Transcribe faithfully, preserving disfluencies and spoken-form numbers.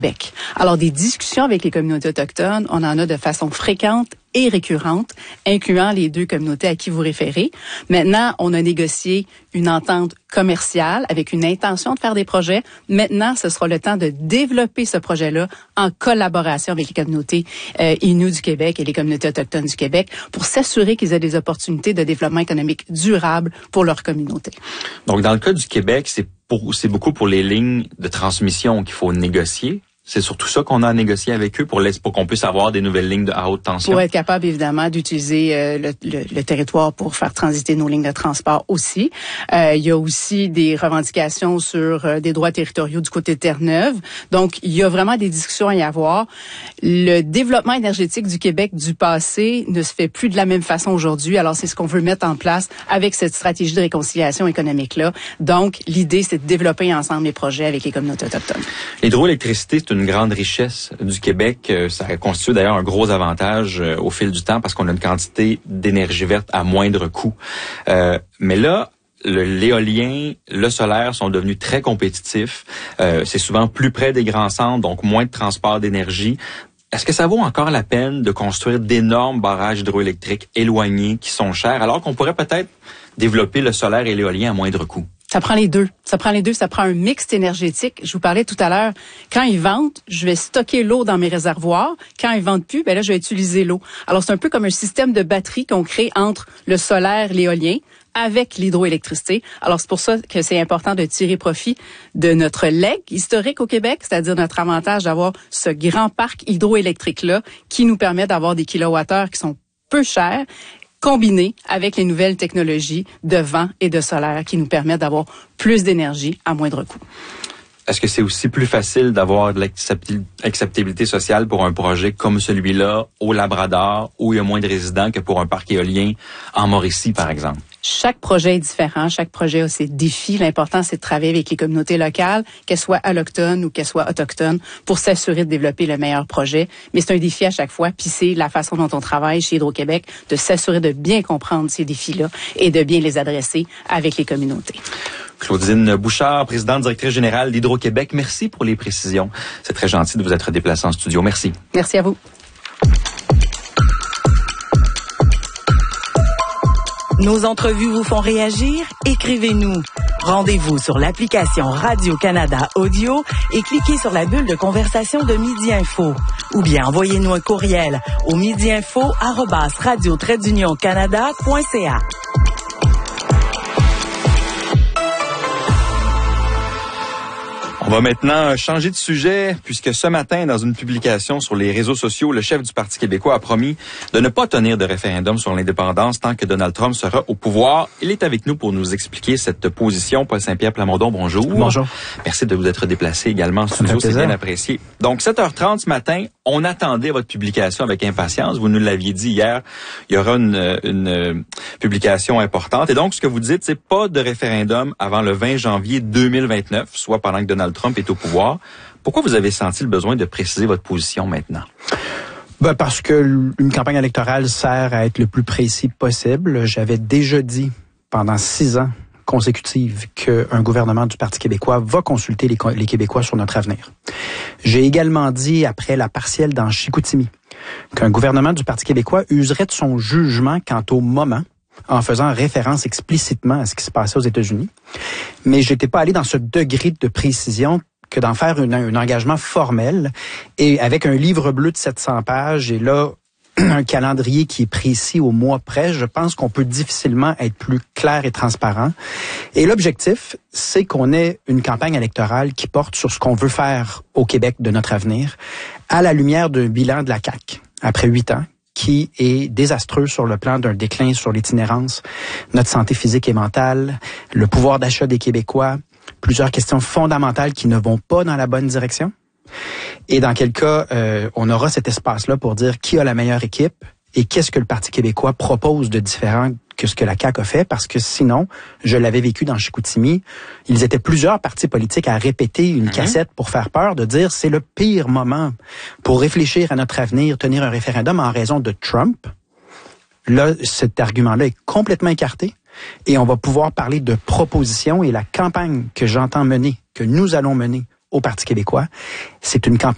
Québec. Alors, des discussions avec les communautés autochtones, on en a de façon fréquente et récurrente, incluant les deux communautés à qui vous référez. Maintenant, on a négocié une entente commerciale avec une intention de faire des projets. Maintenant, ce sera le temps de développer ce projet-là en collaboration avec les communautés euh, Inuits du Québec et les communautés autochtones du Québec pour s'assurer qu'ils aient des opportunités de développement économique durable pour leur communauté. Donc, dans le cas du Québec, c'est pour, c'est beaucoup pour les lignes de transmission qu'il faut négocier. C'est surtout ça qu'on a à négocier avec eux pour, pour qu'on puisse avoir des nouvelles lignes de à haute tension. Pour être capable, évidemment, d'utiliser euh, le, le, le territoire pour faire transiter nos lignes de transport aussi. Euh, il y a aussi des revendications sur euh, des droits territoriaux du côté de Terre-Neuve. Donc, il y a vraiment des discussions à y avoir. Le développement énergétique du Québec du passé ne se fait plus de la même façon aujourd'hui. Alors, c'est ce qu'on veut mettre en place avec cette stratégie de réconciliation économique-là. Donc, l'idée, c'est de développer ensemble les projets avec les communautés autochtones. L'hydroélectricité, c'est une grande richesse du Québec. Ça constitue d'ailleurs un gros avantage au fil du temps parce qu'on a une quantité d'énergie verte à moindre coût. Euh, mais là, le, l'éolien, le solaire sont devenus très compétitifs. Euh, c'est souvent plus près des grands centres, donc moins de transport d'énergie. Est-ce que ça vaut encore la peine de construire d'énormes barrages hydroélectriques éloignés qui sont chers, alors qu'on pourrait peut-être développer le solaire et l'éolien à moindre coût? Ça prend les deux. Ça prend les deux. Ça prend un mix énergétique. Je vous parlais tout à l'heure. Quand ils vendent, je vais stocker l'eau dans mes réservoirs. Quand ils vendent plus, ben là, je vais utiliser l'eau. Alors, c'est un peu comme un système de batterie qu'on crée entre le solaire, l'éolien, avec l'hydroélectricité. Alors, c'est pour ça que c'est important de tirer profit de notre legs historique au Québec, c'est-à-dire notre avantage d'avoir ce grand parc hydroélectrique-là qui nous permet d'avoir des kilowattheures qui sont peu chers, combiné avec les nouvelles technologies de vent et de solaire qui nous permettent d'avoir plus d'énergie à moindre coût. Est-ce que c'est aussi plus facile d'avoir de l'acceptabilité sociale pour un projet comme celui-là au Labrador, où il y a moins de résidents, que pour un parc éolien en Mauricie, par exemple? Chaque projet est différent, chaque projet a ses défis. L'important, c'est de travailler avec les communautés locales, qu'elles soient allochtones ou qu'elles soient autochtones, pour s'assurer de développer le meilleur projet. Mais c'est un défi à chaque fois, puis c'est la façon dont on travaille chez Hydro-Québec, de s'assurer de bien comprendre ces défis-là et de bien les adresser avec les communautés. Claudine Bouchard, présidente directrice générale d'Hydro-Québec, merci pour les précisions. C'est très gentil de vous être déplacé en studio. Merci. Merci à vous. Nos entrevues vous font réagir? Écrivez-nous. Rendez-vous sur l'application Radio-Canada Audio et cliquez sur la bulle de conversation de Midi Info. Ou bien envoyez-nous un courriel au midiinfo arobase radio trait d'union canada point c a. On va maintenant changer de sujet, puisque ce matin, dans une publication sur les réseaux sociaux, le chef du Parti québécois a promis de ne pas tenir de référendum sur l'indépendance tant que Donald Trump sera au pouvoir. Il est avec nous pour nous expliquer cette position. Paul Saint-Pierre Plamondon, bonjour. Bonjour. Merci de vous être déplacé également en studio, c'est bien apprécié. Donc, sept heures trente ce matin, on attendait votre publication avec impatience. Vous nous l'aviez dit hier, il y aura une, une publication importante. Et donc, ce que vous dites, c'est pas de référendum avant le vingt janvier deux mille vingt-neuf, soit pendant que Donald Trump est au pouvoir. Pourquoi vous avez senti le besoin de préciser votre position maintenant? Ben parce que une campagne électorale sert à être le plus précis possible. J'avais déjà dit pendant six ans consécutifs qu'un gouvernement du Parti québécois va consulter les, les Québécois sur notre avenir. J'ai également dit, après la partielle dans Chicoutimi, qu'un gouvernement du Parti québécois userait de son jugement quant au moment, en faisant référence explicitement à ce qui se passait aux États-Unis. Mais j'étais pas allé dans ce degré de précision que d'en faire une, un engagement formel et avec un livre bleu de sept cents pages et là, un calendrier qui est précis au mois près, je pense qu'on peut difficilement être plus clair et transparent. Et l'objectif, c'est qu'on ait une campagne électorale qui porte sur ce qu'on veut faire au Québec de notre avenir, à la lumière d'un bilan de la C A Q après huit ans, qui est désastreux sur le plan d'un déclin sur l'itinérance, notre santé physique et mentale, le pouvoir d'achat des Québécois, plusieurs questions fondamentales qui ne vont pas dans la bonne direction. Et dans quel cas, euh, on aura cet espace-là pour dire qui a la meilleure équipe et qu'est-ce que le Parti québécois propose de différent que ce que la C A Q a fait, parce que sinon, je l'avais vécu dans Chicoutimi, ils étaient plusieurs partis politiques à répéter une mmh. cassette pour faire peur, de dire c'est le pire moment pour réfléchir à notre avenir, tenir un référendum en raison de Trump. Là, cet argument-là est complètement écarté et on va pouvoir parler de propositions et la campagne que j'entends mener, que nous allons mener au Parti québécois, c'est une campagne